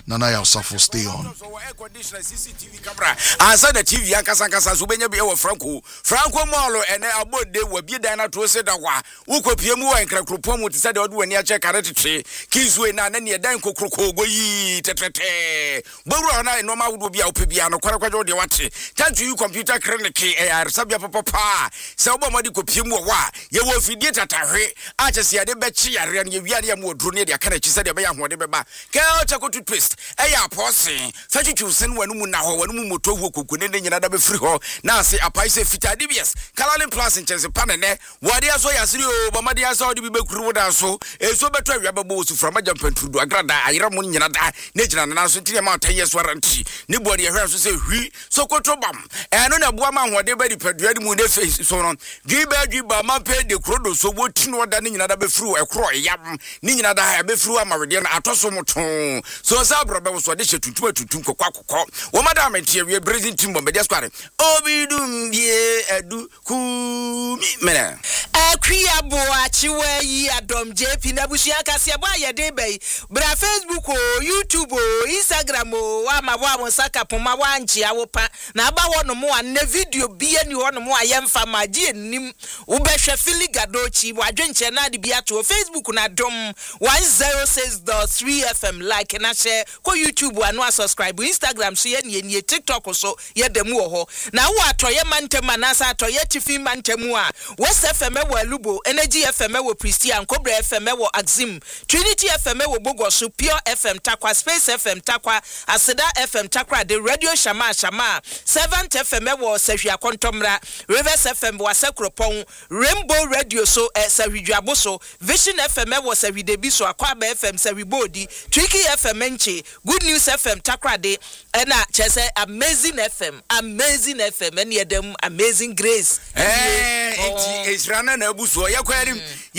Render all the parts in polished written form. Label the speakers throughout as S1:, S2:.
S1: Nana Yosafo, stay on.
S2: CCTV camera. Answer the TV and Casancasa Subenya be our Franco Molo and about they will be dana to say that wa Uko Piemu and Cracopomo to say when you check carrot tree, Kiswe and any danko croko go ye tete. Borona and Noma would be our Pibiano, Quaraquado de Watch. Tell you computer clinic, Sabia Papa, Sabamadico Piemu wa, you will forget at a re, I just see a debate and you are more drone, their carriage said about whatever. Girl, Chaco to twist, a posse, 32 sen when Muna, when Mumoto, who could another be free ho, now say a paise fita dibias, Calalin Plus in Chelsea Panene, what is so as you, Bamadia saw the Bible Cruda so, a so better Rababos from a jump to Agrada, Iramun Yanada, Nature and Nancy amount 10 years warranty. Nobody has to say, so Cotobam, and on a woman, whatever the Pedro Moon face so on. Giba Mape, the Crodo, so what you know that Nina be through a croy, yam, Nina that be through a Maridian Atosomoton. So Sabra was audition to Tunko Quaco, or Madame and Thierry, Brazil Timbo, Mediasquare. Obidum, ye, do, cool, mena.
S3: A Kria Boa, Chiwe, Adom, JP, Nabusiaka, Siabaya, Debe, but Facebook, YouTube, Instagram, Wama, Saka, Puma, Wanchi, Awopa, Naba one more, ne video, be any one more, I am for my dear Nim, Ubesha Philly Gadochi, Wajen Chanadi Biato, Facebook, Nadom, 106.3 FM, like and I share, ko YouTube, and subscribe, Instagram, see any TikTok or so, yet the more. Now, what Toya Mante Manasa, Toya Tifi Mantemua, West FM, Lubo, Energy FM, Christian, Cobra FM, Axim, Trinity FM, Bogosu, Pure FM, Takwa, Space FM, Takwa, Aseda FM, Takwa, the Radio Shama, 7th FM, Sevia Contomra, Rivers FM, Wasakropong, Rainbow Radio, so, Savijaboso, Vision FM, was a Videbiso, Aquaba FM, Savibodi, Tricky FM, Enche, Good News FM, Takwa Day, and Chese, Amazing FM, any of them, Amazing Grace.
S2: It's running a buso, Yaquarim,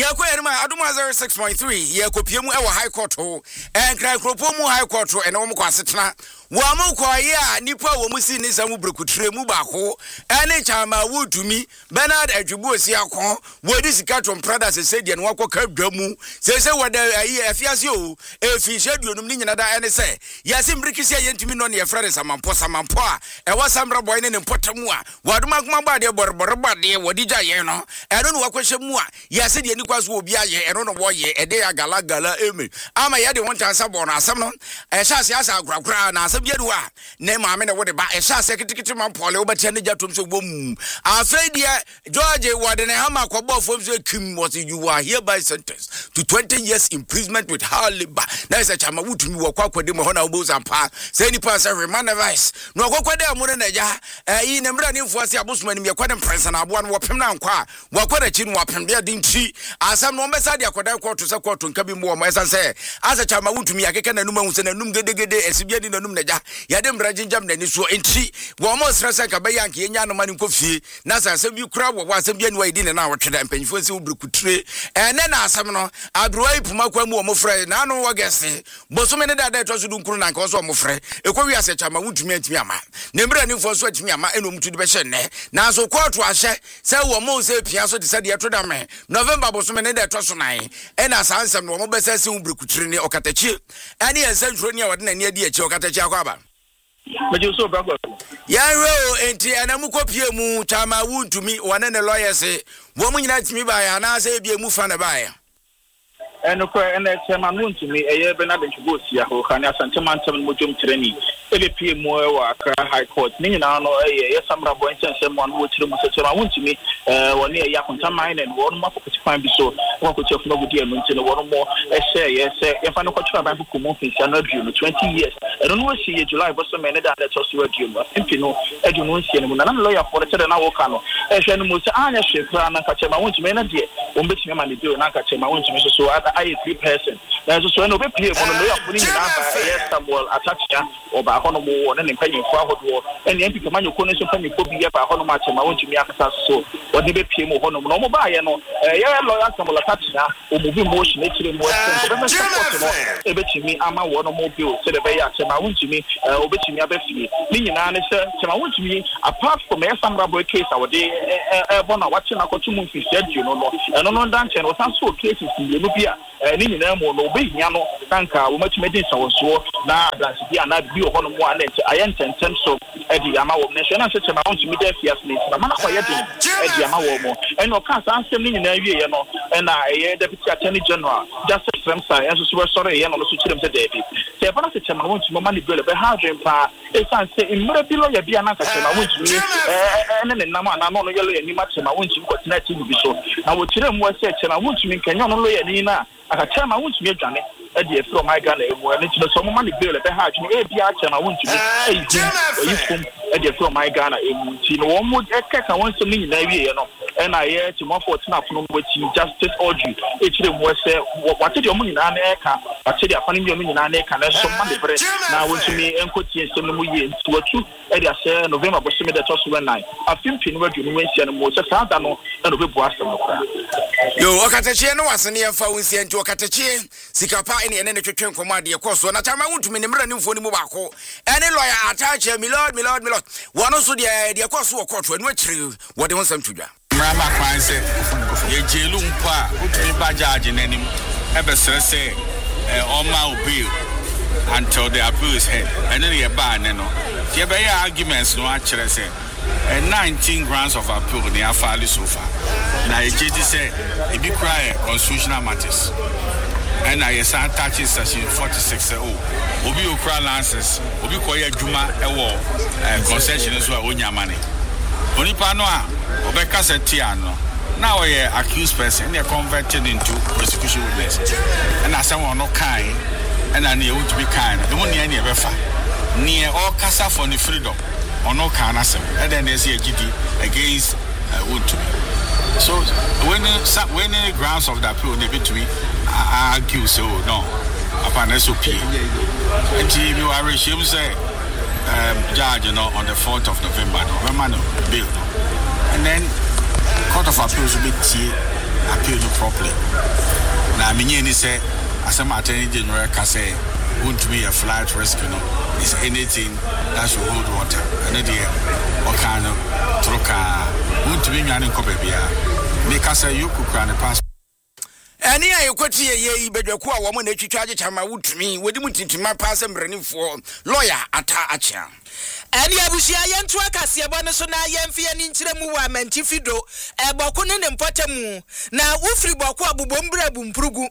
S2: Aduma 06.3, Yakopium, our High Court, and Cracopomo High Court, and Omoquasitna. Wamo kwa ya nipa wo musi ni samu brekutre mu ba ho ene chama wo tumi Bernard Adjubo si akon wo di sikaton prada se se de no akwa dwamu se wada ayi afiase o efi sheduonum ni nyina da ene se yase mbrikisi yentumi no ne yefrade samampo a e wasamra boy ne mpotamu a waduma kuma ba de borbor ba de wodi jaye no eno no wakwhye mu a yase de ni kwaso obi aye eno no wo ye ede ya galagala emi ama ye de wonta sabo no asem no e hyase asa agrakra na Biadua, name I mean, what about a shas secretary man, Paul, overturn the Jatum so boom. I say, dear George, what in a hammer, from the Kim was you are hereby sentenced to 20 years imprisonment with hardly ba. That's a chamawu to me, walk with the Mohona Bos and Pa, say any person, remand advice. No, walk with them, Munaja, in a brand new force, a busman, your quadrum press, and I want what him now, what a chin wapin there, didn't she? As some no message, I could have called to support to come more, as I say, as a chamawu to me, I can a number and a num gede, as you in the num. Yadem Rajin Jam then is so entry. Wamos Rasa Kabayanki and Yanaman Kofi, Nasa, some you crowd was a bien way in an hour to them, and for so brucutry. And then Asamno, Adroy Pumaquamo Mofre, Nano Agasti, Bosomena that was doing Kunak also Mofre, a Korea such a would meet Yama. Never knew for such Yama and to the Bashene. Now so quite was so Mose Piasso decided to Dame, November Bosomena that was and as I some woman says brucutrini or Catachi, and he has sent Ronia and near the Chocatacha.
S4: But you so bravo.
S2: Yaro enti anamuko pie mu chama wu ntumi one ne lawyer say woman unite me by ana say bie mu fa na by
S4: and chairman won to me a Bernard Adjubo si ho kan asanteman tem mojom training e be mo wa High Court ni na no e samra bo ensem one wo chire mu se chairman won to me woni e yakunta mine and won ma kokoti fan bi so won ko chef no go die no ntino won mo e share yes e fa no ko chira ban ko mo fin na due no 20 years e no no see July bo so me ne da to so due no mpino e du no nsie no na lawyer for the na wo ka no e hwe no mo se anya hwe kra na ka chairman won to me na die won be chime ma ne due na ka chairman won to me so I 3 person. There's so no be play for the lawyer putting in yes Samuel Atacha or by Honomo and then paying for what and the MP man you couldn't pay for be by Honoma I want to be so what the PM Honomo no buy no lawyer Samuel Atacha or moving motion actually more a bit to me I'm a one more bill said the bay I want to me over to me a bit meaning answer I want to me apart from a Samra boy case our day watching a cartoon said you know and on dance and was also cases in Libya ni nyina mo no be nya no sanka wo matumi din sawoso na dance bia na bi ho no mo anet ayententem so edi ama wo ne so na se ma wontumi da fias ne ma na koye din edi ama wo mo eno ka sa ansem ni nyina wie ye no na eye deputy attorney general justice Fremsa enso so sorry ye no so kirem se David se fa na se chema wontumi ma ni bele be ha dwen pa e san se imre bi lawyer bia na ka chema wontumi ne nam ana no ye lawyer ni ma chema wontumi ko tina ti bi so na wo kirem wo se chema wontumi kenya no lawyer ni na aka chema wontumi adwane edi e from my Ghana emu ene tino so mo ma ni bele be ha dwen e bia chema wontumi yi fum edi from my Ghana emu tino wo mo ekeka wonsem ni nyina wie ye no na ye ti mo 14 afono mo ti justice Audrey e kire mo se wate de mo nyina na eka wate de afani mi nyina na eka na so ma de bre na wontumi enkoti ensem no mo ye nti watu e de ase November bo se me de to so 9 afim pin wa dwunu wensia no mo se sa da no na no be bu asem no kra
S2: yo okatachie no wasene ye fa wensia nti okatachie sikapa ene ene twetwen komo ade koso na chama wontumi ne mra ne mfoni mu bako ene lawyer attach milord wono so de koso wo koto anu akiri wo de wonsam tudwa
S1: Mrama kwanse ye jelu mpa utumi bajaji nanim ebesere se oma obi until the appeal is heard and then ye ba ne no ye be arguments no akire se 19 grounds of appeal they are filed so far na ye jeji se e bi cry constitutional matters and I say attach section 46 obi okra lances obi koye adwuma ewo concession so onyamane onipa no a obeka setiano now we accused person they converted into prosecution witness and as someone no kind and I need to be kind the money any ever near all casa for the freedom or no kind of and then there's a GD against would to be so when the grounds of that appeal they to be argue so no upon SOP and you are ashamed say judge on the 4th of November bill and then Court of Appeals will be appeal properly. Now, I say, as a Attorney General can say, won't be a flight rescue, is anything that should hold water. And then, what kind of troca, won't be an incobabia. Because you could grant a passport.
S2: Any I quote ye bedwa woman na twitwaje chama wutumi wedi mutintima pass mbrani for lawyer ata acha
S3: Ani abusia yentu akase ebo so na yemfe ani nkire mu wa mantifido eboko ne mpotemu na ufri boko abubombra bumpurugu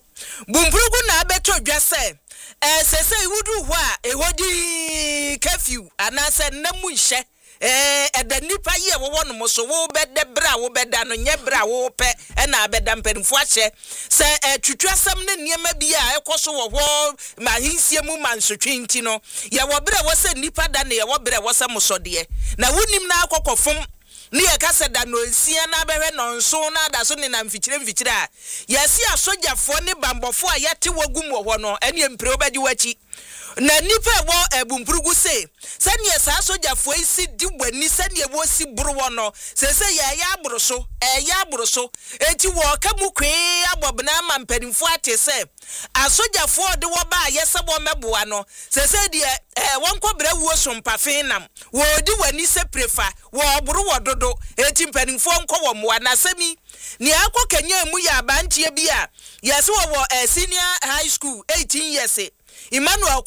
S3: na abeto dwase sese iwudu ho a ehodi curfew anase namu nhye edanipa ye wo no so wo bede bra wo beda no nye bra wo pe na abeda mpanfo ahye se twitwasam ne niema bi a ekoso wo ho mahinsie mu mansotwe nti no ye wo bra wo se nipa da ne ye wo bra wo se musode na wunim na akokofom ni ye kase da no nsia na behwe no nso na da so ne na mfikyire a yesi asojafo ne bambofo a yete wagum wo ho no ene mpire obedi wachi na nipa wo ebumpurugu se sane sa sojafo isi dibwani sane wo si buro no se ya abroso enti wo ka mu kwe abobna mampanimfo ate se asojafo de wo ba yesebo meboa no se de wonko bra wo sompafen nam wo di wani se prefa wo buro wo dodo enti mpanimfo nko wo moa na sami ni akokanya mu ya abantie bi a yesi wo senior high school 18 years Emmanuel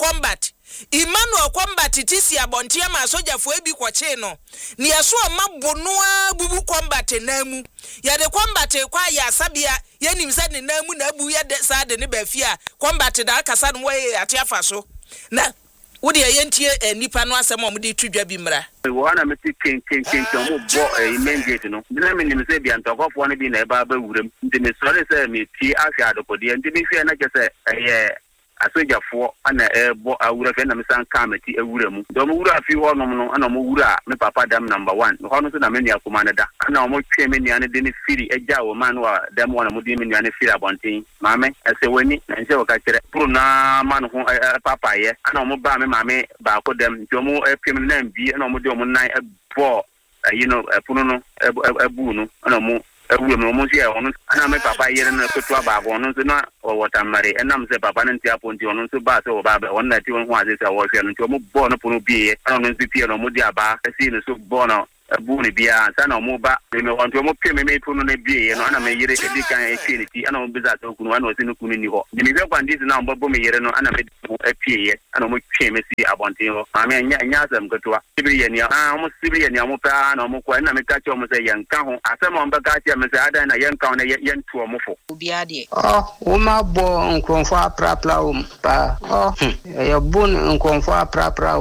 S3: Combat tisi abontia ma sojafo ebi kwache no ni aso mabonua bubu Combat namu ya de Combat kwa ya sabia yenim se ne namu na abu ya de sa de ne bafia Combat da akasa no we ate afa so na wodi yentie nipa no asem omde twidwa bi mra
S5: wana meti ken mo bo imengate no na me nim se bia ntokofo no bi na eba ba wuram ndi me sore se me ti afia adopode ndi me hwe na ke se asojafo ana ebo awura fe na mesan kamati awura mu do mo wura afi ho no ana mo wura me papa dam number 1 ho no so na me nia kuma na da ana mo twe me nia ne de ne firi eja wo man wa dam wona mo de me nia ne firi abonten maame ese wani na nse wo ka kire pro na man ho papa ye ana mo ba me maame ba ko dam do mo pem na mbi ana mo de mo nan ebo puno no ebu no ana mo we mo see ono ana me papa yere na to aba go no so na wota mare enam se papa nti aponti ono so ba so ba on na ti won ho ase se wo hwe no to mo bo no pono bie ana no nti pie no mo di aba si no so bo no abu ne bia sa na omo ba me wanto omo pie me to no na bie no ana me yire e bi kan e pie ne ti ana omo biza to kunu ana osi no kunu ni ho me hwe kwandi na omo bo me yire no ana me e pie ye ana omo pie me si abonten ho ma me nya asem ketewa sibiri ye ni omo sibiri ye ni omo pa na omo kwa na me ka che omo se ye nka ho asem omo ka che me se ada na ye nka ho na ye ntu omo fo
S6: obi ade
S7: o ma bo nkromfo aprapra pa ya bun nkromfo aprapra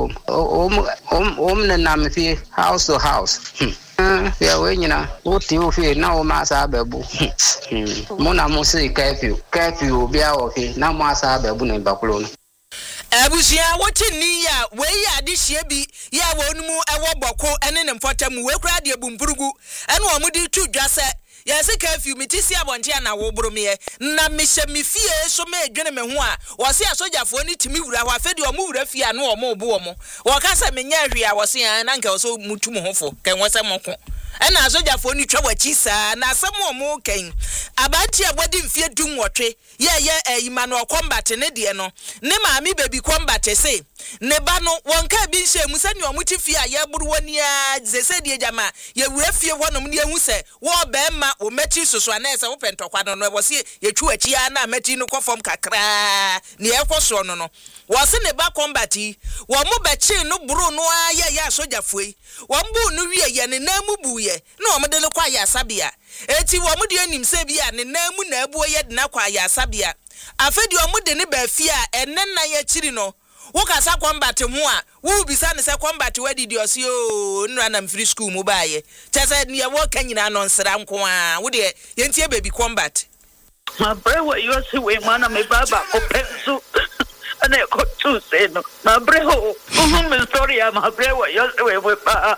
S7: ne nam fi house to house ya we nyina o ti o fi na o ma sa bebu mo na mo se curfew bia o fi na mo sa bebu ne bakulo no
S3: abusia wote ni ya we ya de hie bi ya wonu mu ewo boko ene ne mfotam we kura de bumpurugu ene o mu di tudwa se ya se curfew mitisi abonje na wo bromie na mehye mefie so me adwene me ho a wo se asojafo ni timi wura ho afedi o mu wura fie na o mo bo mo wo ka se menya hwe a wo se na nka wo so mutum hofo kan wo se moko ena asojafo ni twa wachi saa na asem o mo kan abati abodi mfie dunwotwe ye Emmanuel Combat ne de no ne maami baby Combat se ne ba no wonka bi nhye mu se ne o muti fie a ye buru woni a zese de jama ye wura fie honom ne ehu se wo be ma o meti soso anese wo pentokwa no wo se ye twu achi a na meti no kofom kakra ne e koso no wo se ne ba Combat wo mo be chi no buru no a ye asojafo wo mbu no wie ye ne na mu bu ye na o mo de le kwa ya sabia eti wo mu de anim se bia ne na mu na abuo ye de na kwa ya sabia afedi wo mu de ne ba fie a enne na ye chiri no wo kasa Combat ho a wo bisa ne se Combat wadi di osi o nra na mfiri school mu ba ye tese ne wo ka nyina no nsra nko a wo de ye ntie baby Combat
S8: ma brewa yo se we mana me baba ko pensu ane ko tu se no ma breho me story ma brewa yo se we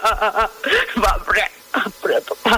S8: ba bre papa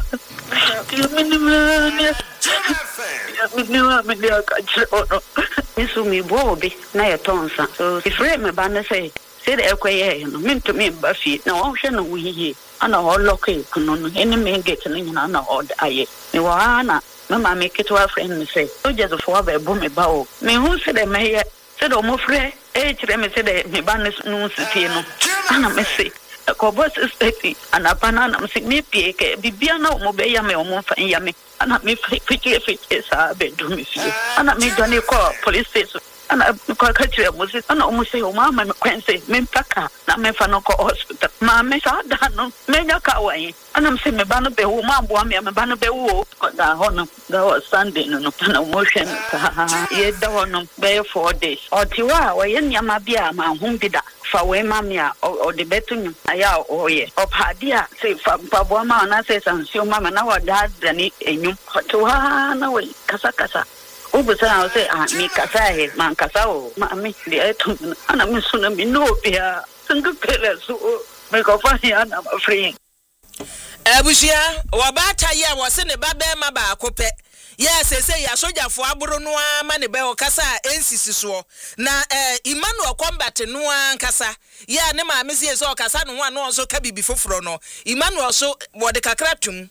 S8: Mini akachiro isu mi bobi na ya tonsa so ifre me ba na say de ekwaye no minto me ba fi na wo hwe no wiye ana ho loke kuno no ene me get no nyina na ho aye me wa na mama me ketwa friend me say so just for ba bu me ba o me hu se de me ye se do mo fre e kire me se de me ba no sitie no ana me say ko boss stati ana banana me me pie ke bibia na mo be ya me o mo fa ya me ana me fike sa be do me fie ana me done ko police station ana ko ka tire mo se ana o mo se o mama me kwense me mpaka na me fa no ko hospital ma me sa da no me nya ka wan ana me se me ba no be wo ma bo me ba no be wo ko da hono da o Sunday no na mo hwe ka ye da hono be 4 days o ti wa ye nyama bia ma hu bi da fa we mamia o de betunyu aya o ye o padia se fa bo ma na se sansio mama na wa da dani enyu to ha na we kasa ubusa se mi kasa he man kasa o ma mi de eto ana mi suna mi no bia singa pele so me ko fa ya na ma free
S3: abusia wa bata ye wo se ne ba be ma ba akopɛ yes say ya sojafo aburu no ama ne be okasa ensisi so na Emmanuel Combat no ankasa ya ne ma mesi so okasa no ho no so ka bibi foforo no Emmanuel so wo de kakra tum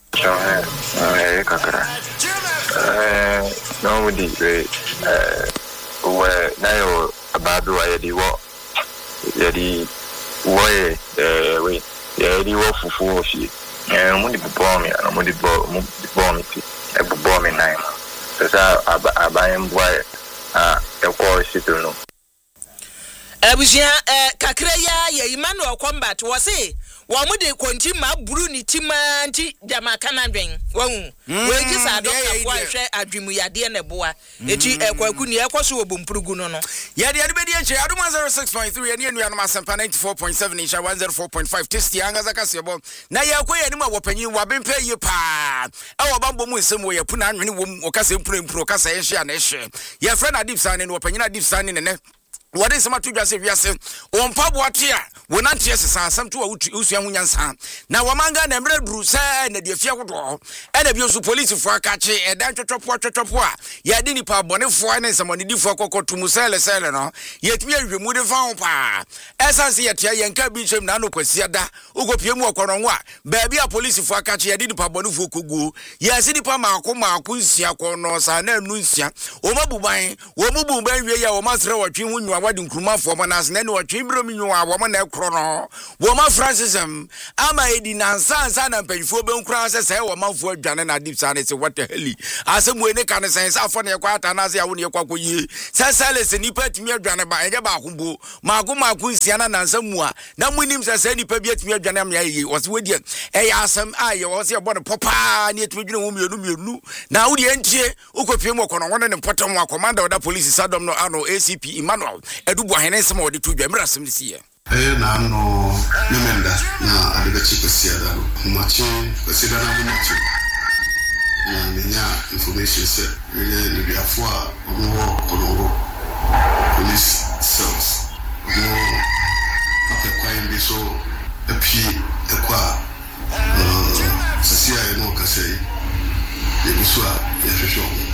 S9: kakra no we we na yo abadu ayedi wo yedi wo we yedi wo fufu fi mo di bomb ya mo di bomb ti ebo me nine so abayen boy e ko situ no
S3: abusia kakra ya Emmanuel Combat wo se wo mu de konti ma buru ni tima nti jama kanadwen wo we ji sa do ka bo ahwe adwemu yade na boa eti ekwaku ni ekoso wo bompurugu no no
S2: ya de be de enche aduma 06.3 ene enu anoma sempa 94.7 isha 104.5 testi anga zaka sebo na ya koye ni ma wopanyi wa bempa ye pa e wo bambo mu nsem wo yapuna anwene wo okasa empuro okasa ehye na ehye ya friend Adip Sane no wopanyi na Adip Sane ne what is my two just if you say, on Pabuatia, when Auntie some to Usia Munyansa. Now, Wamanga and Red Bruce and the Fiaco, and the Busu police for a catchy, and then to Topua. Yadini Pa Bonifine and someone did for Coco to Musella Seleno, yet we remove the found pa. As I see at Yanka Beach and Nano Quesiada, Ugo Piemo Coronwa, baby a police for a catchy, I did Pabonifu Kugu, Yasidi Pama Kuma Kusia Cornos and Nuncia, Omabubai, Womubu Baby, or Master or Chimu. wadi nkruma fo mo nas na ne o twebro mi nwa wo mo na ekro no wo ma francisem ama edi nansa na mpanyifo be nkura se wo manfo adwane na deep sa ne se what the hell asem we ne kan sen sa afo ne kwa ata na se ya wo ne kwa koyi se sales nipa timi adwane ba enje ba akombo maako nsia na nansa mu a na munim se nipa bi atimi adwane am ya yi wo se wodi ya asem aye wo se bo ne popa ne atimi dwene wo mienu na wo de entie ukopie mu kono wona ne potom wa commander of the police sadom no ano ACP Emmanuel edubu ahene nsem wo de to dwamra asem ne siye
S6: na no nemenda na adega chikosia da machi kwesida na bumachi na nya information se ni biafo a wo kolongo police cells wo apekwa mbi so epi ekwa sisia no kase ye busua ye hwehwe